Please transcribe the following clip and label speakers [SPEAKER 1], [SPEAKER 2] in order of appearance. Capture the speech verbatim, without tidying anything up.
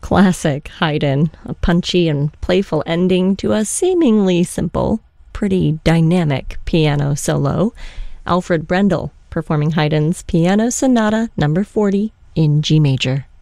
[SPEAKER 1] Classic Haydn, a punchy and playful ending to a seemingly simple, pretty dynamic piano solo. Alfred Brendel performing Haydn's Piano Sonata number forty in G major.